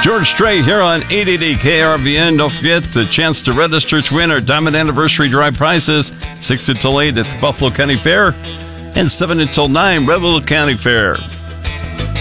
George Strait here on 880 KRVN. Don't forget the chance to register to win our Diamond Anniversary Drive prizes, 6 until 8 at the Buffalo County Fair and 7 until 9 Rebel County Fair.